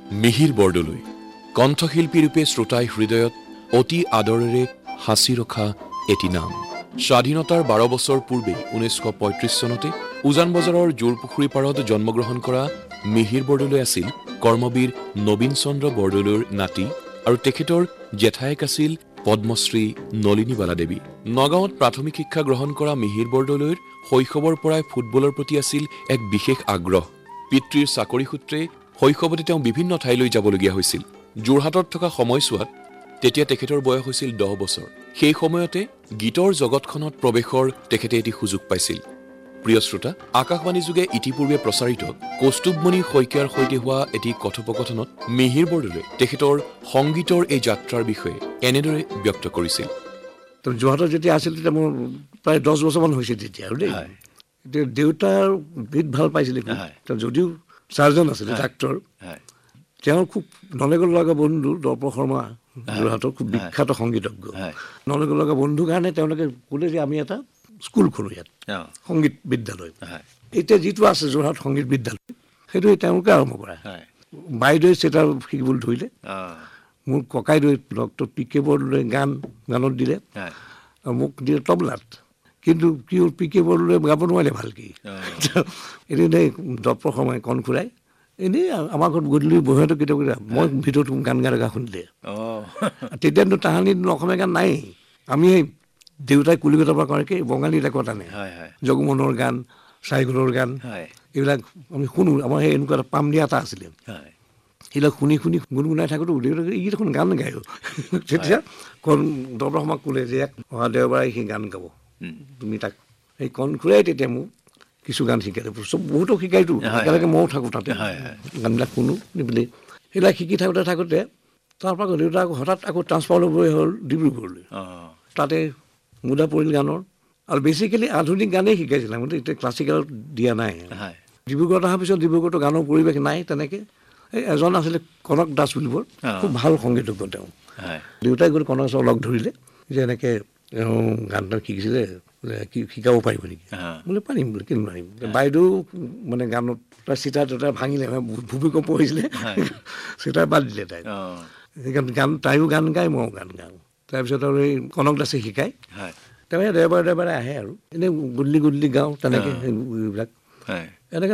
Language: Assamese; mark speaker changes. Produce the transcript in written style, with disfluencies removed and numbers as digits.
Speaker 1: মিহিৰ বৰদলৈ কণ্ঠশিল্পী ৰূপে শ্ৰোতাই হৃদয়ত অতি আদৰেৰে সাঁচি ৰখা এটি নাম। স্বাধীনতাৰ 12 বছৰ পূৰ্বে 1935 চনতে উজান বজাৰৰ জোৰপুখুৰী পাৰত জন্মগ্ৰহণ কৰা মিহিৰ বৰদলৈ আছিল কৰ্মবীৰ নবীন চন্দ্ৰ বৰদলৈৰ নাতি আৰু তেখেতৰ জেঠায়েক আছিল পদ্মশ্ৰী নলিনীবালা দেৱী। নগাঁৱত প্ৰাথমিক শিক্ষা গ্ৰহণ কৰা মিহিৰ বৰদলৈৰ শৈশৱৰ পৰাই ফুটবলৰ প্ৰতি আছিল এক বিশেষ আগ্ৰহ। পিতৃৰ চাকৰি সূত্ৰে শৈশৱতে তেওঁ বিভিন্ন ঠাইলৈ যাবলগীয়া হৈছিল। যোৰহাটত থকা সময়ছোৱাত তেতিয়া তেখেতৰ বয়স হৈছিল 10 বছৰ। সেই সময়তে গীতৰ জগতখনত প্ৰৱেশৰ তেখেতে এটি সুযোগ পাইছিল। প্ৰিয় শ্ৰোতা, আকাশবাণী যোগে ইতিপূৰ্বে প্ৰচাৰিত কৌস্তুভমণি শইকীয়াৰ সৈতে হোৱা এটি কথোপকথনত মিহিৰ বৰদলৈ তেখেতৰ সংগীতৰ এই যাত্ৰাৰ বিষয়ে এনেদৰে ব্যক্ত কৰিছিল।
Speaker 2: যোৰহাটত যেতিয়া আছিল তেতিয়া মোৰ প্ৰায় 10 বছৰমান হৈছে তেতিয়া আৰু দেই। দেউতাৰ গীত ভাল পাইছিলে, যদিও চাৰ্জন আছিলে ডাক্তৰ। তেওঁৰ খুব নলেগৰ লগা বন্ধু দৰ্প শৰ্মা, যোৰহাটৰ খুব বিখ্যাত সংগীতজ্ঞ। নলেগৰ লগা বন্ধুৰ কাৰণে তেওঁলোকে ক'লে যে আমি এটা স্কুল খোলোঁ ইয়াত, সংগীত বিদ্যালয়। এতিয়া যিটো আছে যোৰহাট সংগীত বিদ্যালয়, সেইটো তেওঁলোকে আৰম্ভ কৰা। বাইদেৱে চেতাৰ শিকিবলৈ ধৰিলে, মোৰ ককাইদেৱে ডক্টৰ পি.কে. বৰদলৈ গানত দিলে আৰু মোক দিলে তবলাত। কিন্তু কি হ'ল, পি.কে. বৰদলৈ গাব নোৱাৰিলে ভালকৈ। এনেই দৰ্প শৰ্মাই কণ খুৰাই এনেই আমাৰ ঘৰত গধূলি বহিহঁতো কেতিয়াবা মই ভিতৰত গান গাই থকা শুনিলে। তেতিয়াতো তাহানি অসমীয়া গান নাই। আমি সেই দেউতাই কলিকতাৰ পৰা কৰে কি বঙালী ৰেকৰ্ড আনে, জগমোহনৰ গান, চাইগুলৰ গান, এইবিলাক আমি শুনো। আমাৰ সেই এনেকুৱা এটা পাম দিয়া এটা আছিলে, সেইবিলাক শুনি শুনি গুণগুণাই থাকোঁতো দেউতাকে ই দেখোন গান গায়। তেতিয়া দৰ্প শৰ্মাক ক'লে যে অহা দেওবাৰে সি গান গাব, তুমি তাক। সেই কণ খুৰাই তেতিয়া মোক কিছু গান শিকালে, চব বহুতক শিকাইতো, একেলগে ময়ো থাকোঁ তাতে, গানবিলাক শুনো বুলি। সেইবিলাক শিকি থাকোঁতে তাৰপৰা দেউতা আকৌ হঠাৎ আকৌ ট্ৰান্সফাৰ ল'বই হ'ল ডিব্ৰুগড়লৈ। তাতে মুদা পৰিল গানৰ, আৰু বেছিকেলি আধুনিক গানেই শিকাইছিল। আমি এতিয়া ক্লাছিকেলত দিয়া নাই। ডিব্ৰুগড়ত অহাৰ পিছত ডিব্ৰুগড়তো গানৰ পৰিৱেশ নাই তেনেকৈ। এই এজন আছিলে কনক দাস বুলিবৰ, খুব ভাল সংগীতজ্ঞ তেওঁ। দেউতাই গৈ কনক দাসক লগ ধৰিলে যে এনেকৈ গান এটা শিকিছিলে, কি শিকাব পাৰিব নেকি? বোলে পাৰিম, বোলে কেলৈ নোৱাৰিম। বাইদেউ মানে গানত তাই চিটাৰ তিটাৰ ভাঙিলে, ভূমিকম্প হৈছিলে, চিটাৰ বাদ দিলে তাই। গান তাইও গান গায়, ময়ো গান গাওঁ। তাৰপিছত আৰু এই কনক দাসে শিকায়। তেওঁ দেওবাৰে আহে আৰু এনেই গধূলি গাওঁ তেনেকৈ এইবিলাক। এনেকৈ